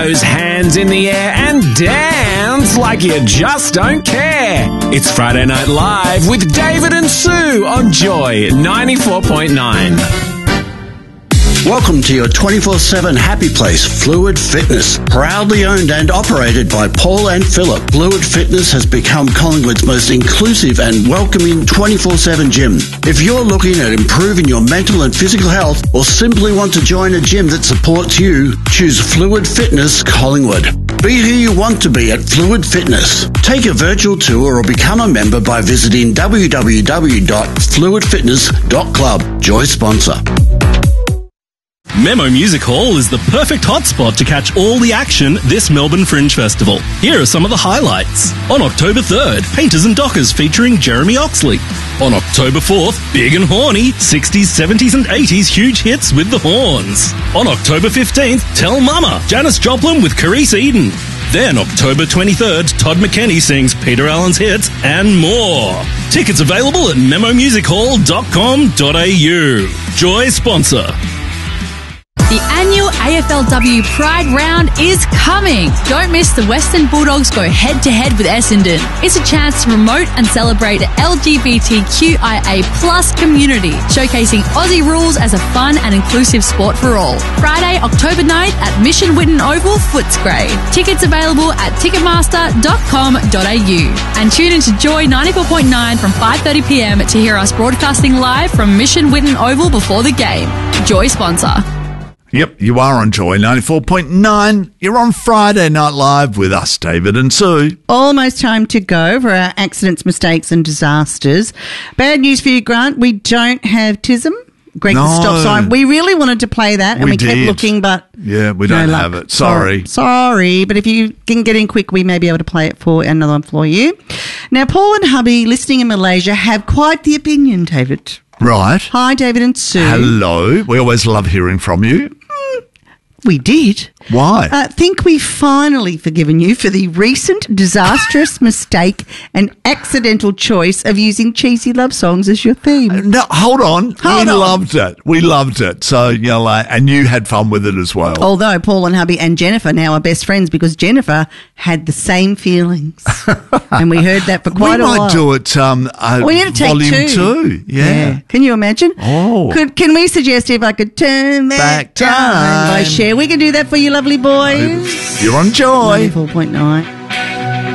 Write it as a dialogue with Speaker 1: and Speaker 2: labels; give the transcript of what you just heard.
Speaker 1: Those hands in the air and dance like you just don't care. It's Friday Night Live with David and Sue on Joy 94.9.
Speaker 2: Welcome to your 24/7 happy place, Fluid Fitness. Proudly owned and operated by Paul and Philip, Fluid Fitness has become Collingwood's most inclusive and welcoming 24/7 gym. If you're looking at improving your mental and physical health or simply want to join a gym that supports you, choose Fluid Fitness Collingwood. Be who you want to be at Fluid Fitness. Take a virtual tour or become a member by visiting www.fluidfitness.club. Joy sponsor.
Speaker 3: Memo Music Hall is the perfect hotspot to catch all the action this Melbourne Fringe Festival. Here are some of the highlights. On October 3rd, Painters and Dockers featuring Jeremy Oxley. On October 4th, Big and Horny, 60s, 70s and 80s huge hits with the Horns. On October 15th, Tell Mama, Janis Joplin with Carice Eden. Then October 23rd, Todd McKenney sings Peter Allen's hits and more. Tickets available at memomusichall.com.au. Joy sponsor.
Speaker 4: The annual AFLW Pride Round is coming. Don't miss the Western Bulldogs go head-to-head with Essendon. It's a chance to promote and celebrate the LGBTQIA+ community, showcasing Aussie rules as a fun and inclusive sport for all. Friday, October 9th at Mission Whitten Oval, Footscray. Tickets available at ticketmaster.com.au. And tune into Joy 94.9 from 5:30pm to hear us broadcasting live from Mission Whitten Oval before the game. Joy sponsor.
Speaker 5: Yep, you are on Joy 94.9. You're on Friday Night Live with us, David and Sue.
Speaker 6: Almost time to go for our accidents, mistakes and disasters. Bad news for you, Grant. We don't have TISM. Greg, the stop sign. We really wanted to play that and we kept looking, but...
Speaker 5: Yeah, we don't have it. Sorry.
Speaker 6: Sorry, but if you can get in quick, we may be able to play it for another one for you. Now, Paul and hubby, listening in Malaysia, have quite the opinion, David.
Speaker 5: Right.
Speaker 6: Hi, David and Sue.
Speaker 5: Hello. We always love hearing from you.
Speaker 6: We did.
Speaker 5: Why?
Speaker 6: Think we've finally forgiven you for the recent disastrous mistake and accidental choice of using cheesy love songs as your theme.
Speaker 5: No, hold on. Loved it. We loved it. So, you know, and you had fun with it as well.
Speaker 6: Although Paul and hubby and Jennifer now are best friends because Jennifer had the same feelings. And we heard that for quite a while.
Speaker 5: We might do it
Speaker 6: we need to take
Speaker 5: volume 2. Yeah.
Speaker 6: Can you imagine?
Speaker 5: Oh.
Speaker 6: Can we suggest if I could turn back time by Cher? We can do that for you, lovely boys.
Speaker 5: You're on Joy.
Speaker 6: 94.9.